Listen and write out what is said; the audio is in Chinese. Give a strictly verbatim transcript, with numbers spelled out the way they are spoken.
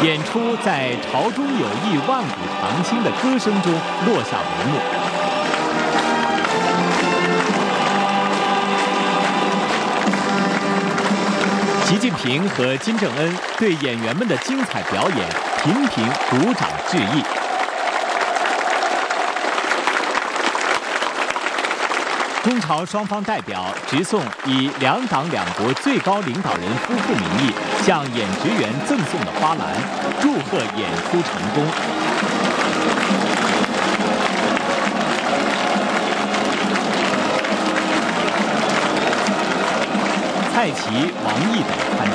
演出在朝中有意万古长青的歌声中落下帷幕。习近平和金正恩对演员们的精彩表演频频鼓掌致意。中朝双方代表直送以两党两国最高领导人夫妇名义向演职员赠送的花篮，祝贺演出成功。蔡奇、王毅等参